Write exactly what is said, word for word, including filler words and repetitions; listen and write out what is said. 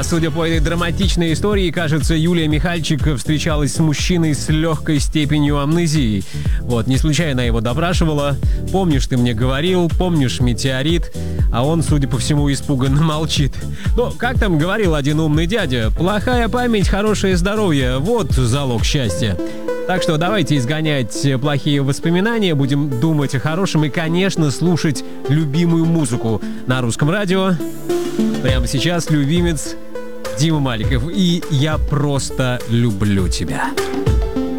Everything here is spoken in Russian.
А судя по этой драматичной истории, кажется, Юлия Михальчик встречалась с мужчиной с легкой степенью амнезии. Вот, не случайно его допрашивала. Помнишь, ты мне говорил, помнишь метеорит? А он, судя по всему, испуганно молчит. Ну, как там говорил один умный дядя, плохая память, хорошее здоровье – вот залог счастья. Так что давайте изгонять плохие воспоминания, будем думать о хорошем и, конечно, слушать любимую музыку на русском радио. Прямо сейчас любимец Дима Маликов и «Я просто люблю тебя».